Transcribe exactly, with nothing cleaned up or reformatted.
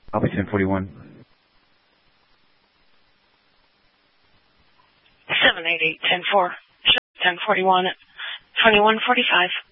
I'll be ten forty-one. seven eight eight, ten four. ten forty-one at twenty-one forty-five.